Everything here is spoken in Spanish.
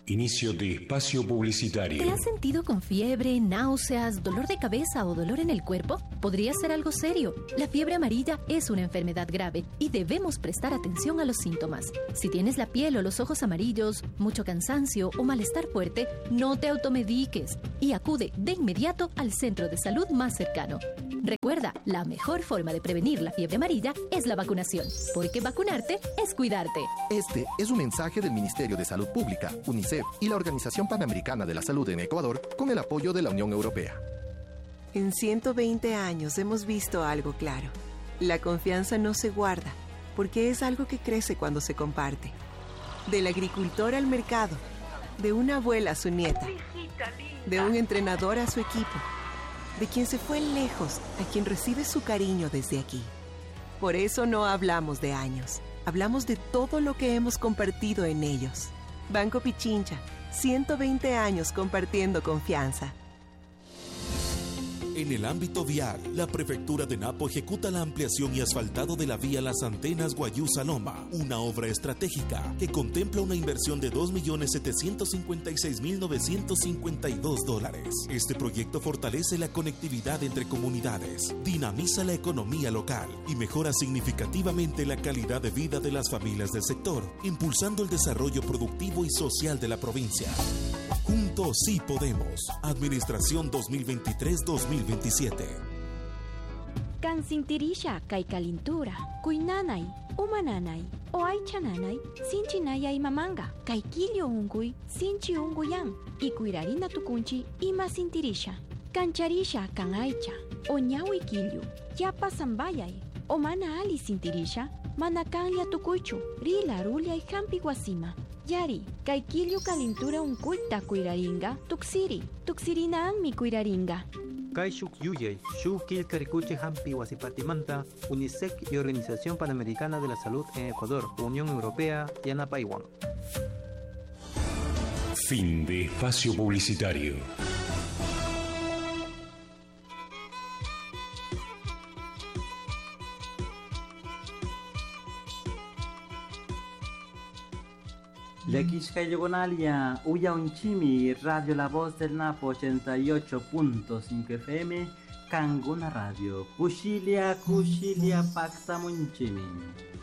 Inicio de espacio publicitario. ¿Te has sentido con fiebre, náuseas, dolor de cabeza o dolor en el cuerpo? Podría ser algo serio. La fiebre amarilla es una enfermedad grave y debemos prestar atención a los síntomas. Si tienes la piel o los ojos amarillos, mucho cansancio o malestar fuerte, no te automediques y acude de inmediato al centro de salud más cercano. Recuerda, la mejor forma de prevenir la fiebre amarilla es la vacunación, porque vacunarte es cuidarte. Este es un mensaje del Ministerio de Salud Pública, UNICEF y la Organización Panamericana de la Salud en Ecuador con el apoyo de la Unión Europea. En 120 años hemos visto algo claro. La confianza no se guarda, porque es algo que crece cuando se comparte. Del agricultor al mercado, de una abuela a su nieta, de un entrenador a su equipo, de quien se fue lejos a quien recibe su cariño desde aquí. Por eso no hablamos de años, hablamos de todo lo que hemos compartido en ellos. Banco Pichincha, 120 años compartiendo confianza. En el ámbito vial, la Prefectura de Napo ejecuta la ampliación y asfaltado de la vía Las Antenas Guayusa-Loma, una obra estratégica que contempla una inversión de $2.756.952. Este proyecto fortalece la conectividad entre comunidades, dinamiza la economía local y mejora significativamente la calidad de vida de las familias del sector, impulsando el desarrollo productivo y social de la provincia. Juntos sí podemos. Administración 2023-2027. Kansintirisha kay kalintura, kuynanay, umananay, o aychananay, sinchinaya imamanga, kay kilyo unguy, sinchi unguyan, y kuirarina tukunchi ima sintirisha. Kancharisha kan aycha, o ñawi kilyo, yapa sambayay, o mana ali sintirisha, mana kanlia tukuychu, rila rulia y hampi guasima. Yari, kay kilyo kalintura unkuita kuiraringa, tuksirina mi kuiraringa. Kay shuk yuyay, shuk kilka rikuche hampi wasipatimanta, UNICEF y Organización Panamericana de la Salud en Ecuador, Unión Europea, Yanapaywan. Fin de espacio publicitario. Lequiscayogonalia, Uya Unchimi, Radio La Voz del Napo 88.5 FM, Canguna Radio, Cushilia, Pactamunchimi.